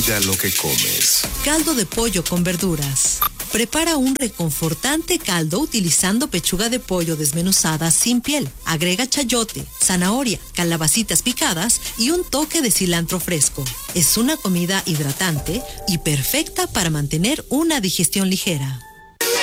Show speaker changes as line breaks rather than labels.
Cuida lo que comes.
Caldo de pollo con verduras. Prepara un reconfortante caldo utilizando pechuga de pollo desmenuzada sin piel. Agrega chayote, zanahoria, calabacitas picadas y un toque de cilantro fresco. Es una comida hidratante y perfecta para mantener una digestión ligera.